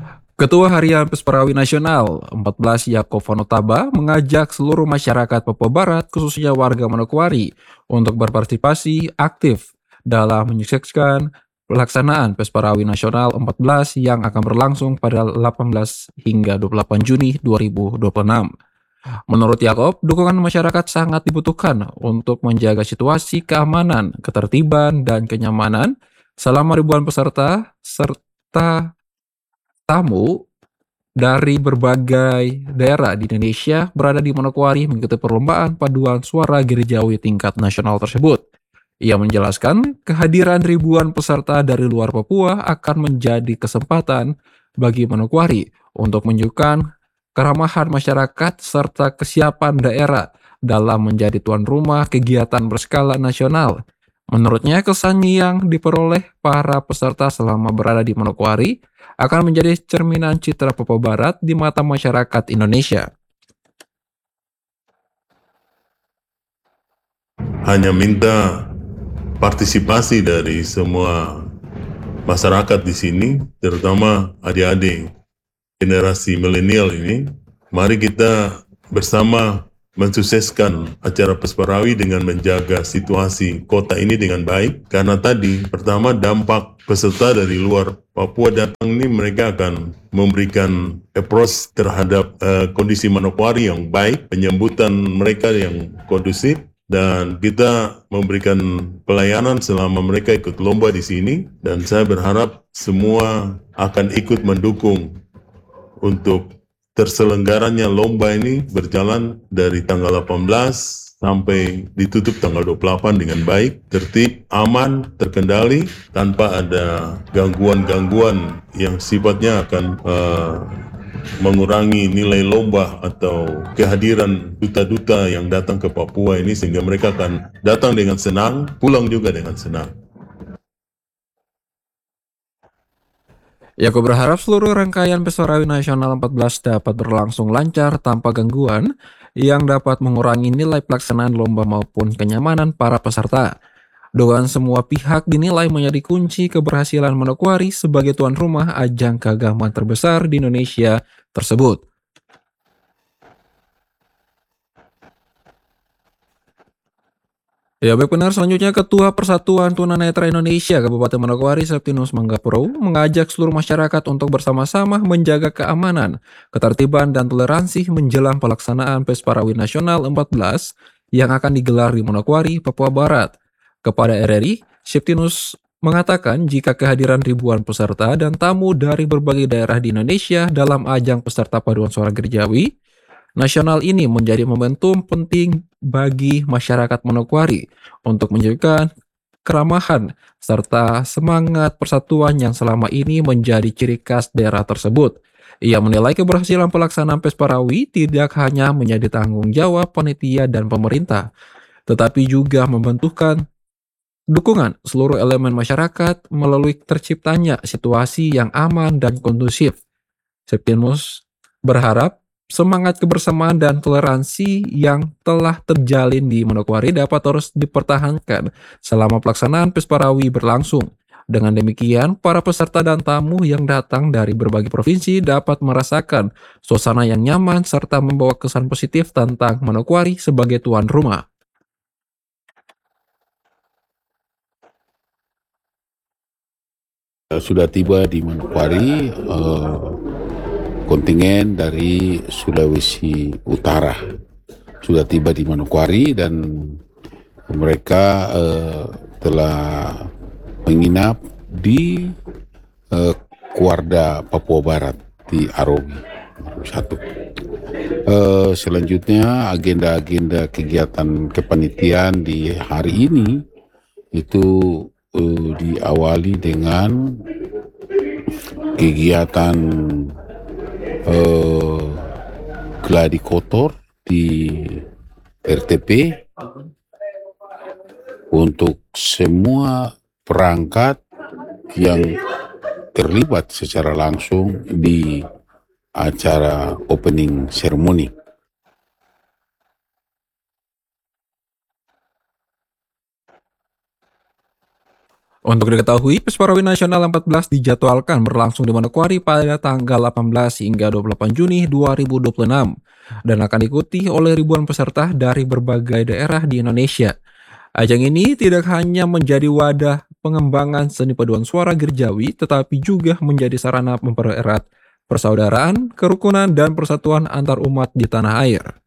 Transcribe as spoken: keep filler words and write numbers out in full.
Ketua Harian Pesperawi Nasional empat belas Yakob Vanotaba mengajak seluruh masyarakat Papua Barat, khususnya warga Manokwari, untuk berpartisipasi aktif dalam menyukseskan pelaksanaan Pesperawi Nasional empat belas yang akan berlangsung pada delapan belas hingga dua puluh delapan Juni dua ribu dua puluh enam. Menurut Yakob, dukungan masyarakat sangat dibutuhkan untuk menjaga situasi keamanan, ketertiban, dan kenyamanan selama ribuan peserta serta tamu dari berbagai daerah di Indonesia berada di Manokwari mengikuti perlombaan paduan suara gerejawi tingkat nasional tersebut. Ia menjelaskan kehadiran ribuan peserta dari luar Papua akan menjadi kesempatan bagi Manokwari untuk menunjukkan keramahan masyarakat serta kesiapan daerah dalam menjadi tuan rumah kegiatan berskala nasional. Menurutnya, kesan yang diperoleh para peserta selama berada di Manokwari akan menjadi cerminan citra Papua Barat di mata masyarakat Indonesia. Hanya minta partisipasi dari semua masyarakat di sini, terutama adik-adik generasi milenial ini. Mari kita bersama mensukseskan acara Pesperawi dengan menjaga situasi kota ini dengan baik. Karena tadi, pertama dampak peserta dari luar Papua datang ini, mereka akan memberikan approach terhadap uh, kondisi Manokwari yang baik, penyambutan mereka yang kondusif, dan kita memberikan pelayanan selama mereka ikut lomba di sini. Dan saya berharap semua akan ikut mendukung untuk terselenggaranya lomba ini berjalan dari tanggal delapan belas sampai ditutup tanggal dua puluh delapan dengan baik, tertib, aman, terkendali, tanpa ada gangguan-gangguan yang sifatnya akan uh, mengurangi nilai lomba atau kehadiran duta-duta yang datang ke Papua ini, sehingga mereka akan datang dengan senang, pulang juga dengan senang. Yakob berharap seluruh rangkaian Pesperawi Nasional empat belas dapat berlangsung lancar tanpa gangguan yang dapat mengurangi nilai pelaksanaan lomba maupun kenyamanan para peserta. Dukungan semua pihak dinilai menjadi kunci keberhasilan Manokwari sebagai tuan rumah ajang keagamaan terbesar di Indonesia tersebut. Ya, baik benar. Selanjutnya, Ketua Persatuan Tunanetra Indonesia Kabupaten Manokwari Septinus Manggapuro mengajak seluruh masyarakat untuk bersama-sama menjaga keamanan, ketertiban, dan toleransi menjelang pelaksanaan Pesperawi Nasional empat belas yang akan digelar di Manokwari, Papua Barat. Kepada R R I, Septinus mengatakan jika kehadiran ribuan peserta dan tamu dari berbagai daerah di Indonesia dalam ajang peserta paduan suara gerejawi nasional ini menjadi momentum penting bagi masyarakat Manokwari untuk menunjukkan keramahan serta semangat persatuan yang selama ini menjadi ciri khas daerah tersebut. Ia menilai keberhasilan pelaksanaan Pesperawi tidak hanya menjadi tanggung jawab panitia dan pemerintah, tetapi juga membutuhkan dukungan seluruh elemen masyarakat melalui terciptanya situasi yang aman dan kondusif. Septinus berharap semangat kebersamaan dan toleransi yang telah terjalin di Manokwari dapat terus dipertahankan selama pelaksanaan Pesperawi berlangsung. Dengan demikian, para peserta dan tamu yang datang dari berbagai provinsi dapat merasakan suasana yang nyaman serta membawa kesan positif tentang Manokwari sebagai tuan rumah. Sudah tiba di Manokwari uh, kontingen dari Sulawesi Utara sudah tiba di Manokwari, dan mereka uh, telah menginap di uh, Kuarda Papua Barat di Arogi satu. Uh, selanjutnya agenda-agenda kegiatan kepanitiaan di hari ini itu uh, diawali dengan kegiatan uh, gladi kotor di R T P untuk semua perangkat yang terlibat secara langsung di acara opening ceremony. Untuk diketahui, Pesparowi Nasional empat belas dijadwalkan berlangsung di Manokwari pada tanggal delapan belas hingga dua puluh delapan Juni dua ribu dua puluh enam dan akan diikuti oleh ribuan peserta dari berbagai daerah di Indonesia. Ajang ini tidak hanya menjadi wadah pengembangan seni paduan suara Gerejawi, tetapi juga menjadi sarana mempererat persaudaraan, kerukunan, dan persatuan antar umat di tanah air.